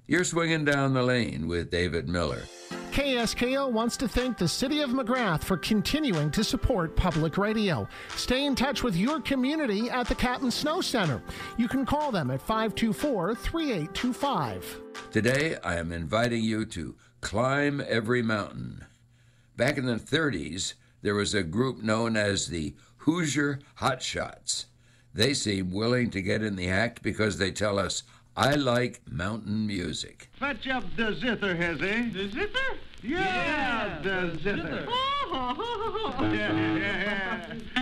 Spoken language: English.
You're swinging down the lane with David Miller. KSKO wants to thank the City of McGrath for continuing to support public radio. Stay in touch with your community at the Captain Snow Center. You can call them at 524-3825. Today, I am inviting you to climb every mountain. Back in the 30s, there was a group known as the Hoosier Hotshots. They seem willing to get in the act because they tell us, I like mountain music. Fetch up the zither, Hezzy. The zither? Yeah, the zither. zither. Yeah.